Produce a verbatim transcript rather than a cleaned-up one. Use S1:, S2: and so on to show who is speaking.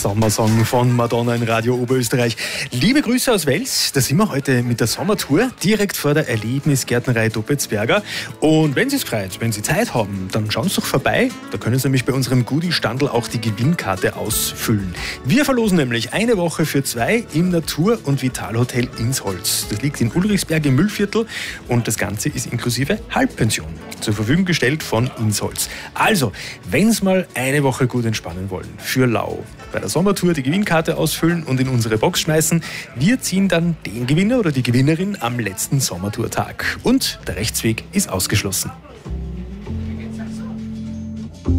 S1: Sommersong von Madonna in Radio Oberösterreich. Liebe Grüße aus Wels, da sind wir heute mit der Sommertour direkt vor der Erlebnisgärtnerei Doppelsberger. Und wenn Sie es freut, wenn Sie Zeit haben, dann schauen Sie doch vorbei. Da können Sie nämlich bei unserem Goodie-Standel auch die Gewinnkarte ausfüllen. Wir verlosen nämlich eine Woche für zwei im Natur- und Vitalhotel Insholz. Das liegt in Ulrichsberg im Müllviertel und das Ganze ist inklusive Halbpension zur Verfügung gestellt von Insholz. Also, wenn Sie mal eine Woche gut entspannen wollen, für lau, bei der Sommertour die Gewinnkarte ausfüllen und in unsere Box schmeißen. Wir ziehen dann den Gewinner oder die Gewinnerin am letzten Sommertourtag. Und der Rechtsweg ist ausgeschlossen.